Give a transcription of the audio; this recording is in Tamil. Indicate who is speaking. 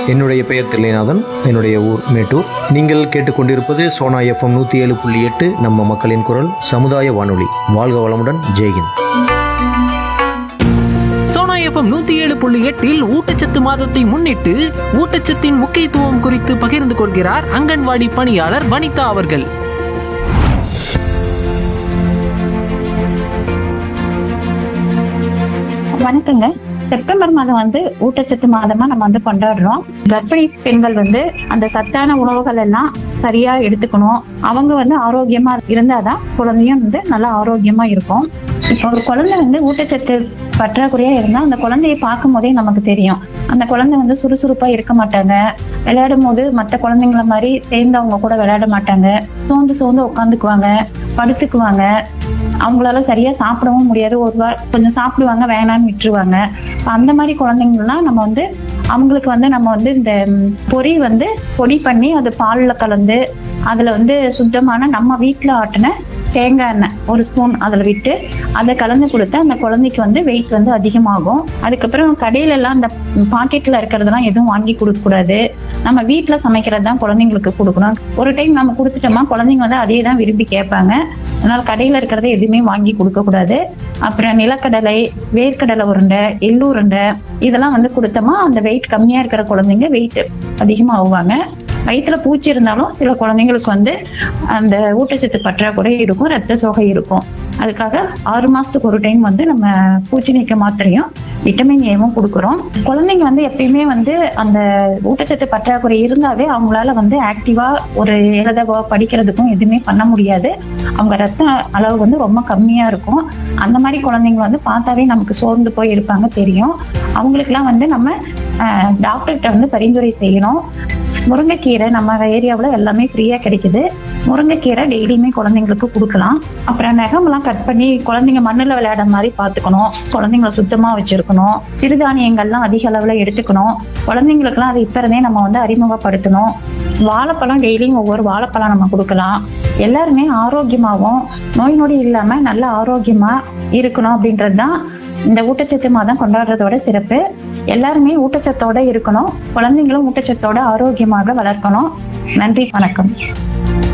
Speaker 1: என்னுடைய பெயர் தில்லைநாதன். என்னுடைய ஊர் மேட்டூர். நீங்கள் கேட்டுக்கொண்டிருப்பது சோனா FM 107.8 நம்ம மக்களின் குரல் சமுதாய வானொலி. வாழ்க வளமுடன். ஜெய்ஹிந்த்.
Speaker 2: சோனா FM 107.8 ஊட்டச்சத்து மாதத்தை முன்னிட்டு ஊட்டச்சத்தின் முக்கியத்துவம் குறித்து பகிர்ந்து கொள்கிறார் அங்கன்வாடி பணியாளர் வனிதா அவர்கள்.
Speaker 3: வணக்கங்க. செப்டம்பர் மாதம் ஊட்டச்சத்து மாதமா நம்ம கொண்டாடுறோம். கர்ப்பிணி பெண்கள் அந்த சத்தான உணவுகள் எல்லாம் சரியா எடுத்துக்கணும். அவங்க ஆரோக்கியமா இருந்தாதான் குழந்தையும் நல்லா ஆரோக்கியமா இருக்கும். இப்போ ஒரு குழந்தை ஊட்டச்சத்து பற்றாக்குறையா இருந்தா அந்த குழந்தைய பார்க்கும் போதே நமக்கு தெரியும். அந்த குழந்தை சுறுசுறுப்பா இருக்க மாட்டாங்க. விளையாடும் போது மற்ற குழந்தைங்கள மாதிரி சேர்ந்து அவங்க கூட விளையாட மாட்டாங்க. சோர்ந்து உட்காந்துக்குவாங்க, படுத்துக்குவாங்க. அவங்களால சரியா சாப்பிடவும் முடியாது. கொஞ்சம் சாப்பிடுவாங்க, வேணான்னு விட்டுருவாங்க. அந்த மாதிரி குழந்தைங்கலாம் நம்ம அவங்களுக்கு நம்ம இந்த பொடி பண்ணி அது பால்ல கலந்து அதுல சுத்தமான நம்ம வீட்டுல ஆட்டின தேங்காய் எண்ணெய் ஒரு ஸ்பூன் அதுல விட்டு அதை கலந்து கொடுத்தா அந்த குழந்தைக்கு வெயிட் அதிகமாகும். அதுக்கப்புறம் கடையில எல்லாம் அந்த பாக்கெட்ல இருக்கிறதெல்லாம் எதுவும் வாங்கி கொடுக்க கூடாது. நம்ம வீட்டுல சமைக்கிறது தான் குழந்தைங்களுக்கு கொடுக்கணும். ஒரு டைம் நம்ம கொடுத்துட்டோமா குழந்தைங்க அதே தான் விரும்பி கேட்பாங்க. அதனால கடையில இருக்கிறத எதுவுமே வாங்கி கொடுக்க கூடாது. அப்புறம் நிலக்கடலை, வேர்க்கடலை உருண்டை, எள்ளு உருண்டை இதெல்லாம் கொடுத்தோமா அந்த வெயிட் கம்மியா இருக்கிற குழந்தைங்க வெயிட் அதிகமா ஆகுவாங்க. வயிற்றுல பூச்சி இருந்தாலும் சில குழந்தைங்களுக்கு அந்த ஊட்டச்சத்து பற்றாக்குறை இருக்கும், ரத்த சோகை இருக்கும். அதுக்காக 6 மாசத்துக்கு ஒரு டைம் நம்ம பூச்சி நீக்க மாத்திரையும் விட்டமின் ஏவும் கொடுக்குறோம். குழந்தைங்க எப்பயுமே அந்த ஊட்டச்சத்து பற்றாக்குறை இருந்தாவே அவங்களால ஆக்டிவா ஒரு எழுதவோ படிக்கிறதுக்கும் எதுவுமே பண்ண முடியாது. அவங்க ரத்த அளவு ரொம்ப கம்மியா இருக்கும். அந்த மாதிரி குழந்தைங்க பார்த்தாவே நமக்கு சோர்ந்து போய் இருப்பாங்க தெரியும். அவங்களுக்குலாம் நம்ம டாக்டர்கிட்ட பரிந்துரை செய்யணும். முருங்கைக்கீரை நம்ம ஏரியாவில் எல்லாமே ஃப்ரீயா கிடைக்குது. முருங்கைக்கீரை டெய்லியுமே குழந்தைங்களுக்கு கொடுக்கலாம். அப்புறம் நகமெல்லாம் கட் பண்ணி குழந்தைங்க மண்ணுல விளையாட மாதிரி பாத்துக்கணும். குழந்தைங்களை சுத்தமா வச்சிருக்கணும். சிறுதானியங்கள்லாம் அதிக அளவுல எடுத்துக்கணும். குழந்தைங்களுக்குலாம் அது இப்ப இருந்தே நம்ம அறிமுகப்படுத்தணும். வாழைப்பழம் டெய்லியும் ஒவ்வொரு வாழைப்பழம் நம்ம கொடுக்கலாம். எல்லாருமே ஆரோக்கியமாவும் நோய் நொடி இல்லாம நல்ல ஆரோக்கியமா இருக்கணும் அப்படின்றதுதான் இந்த ஊட்டச்சத்து மாதம் கொண்டாடுறதோட சிறப்பு. எல்லாருமே ஊட்டச்சத்தோட இருக்கணும். குழந்தைங்களும் ஊட்டச்சத்தோட ஆரோக்கியமாக வளர்க்கணும். நன்றி, வணக்கம்.